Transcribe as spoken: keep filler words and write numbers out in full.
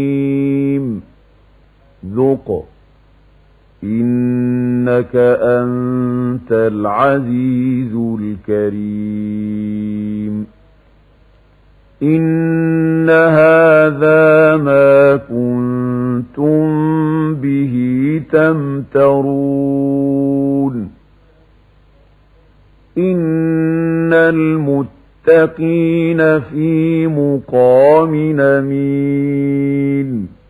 ذق إنك أنت العزيز الكريم. إن هذا ما كنتم به تمترون. إن المتقين في مقام أمين.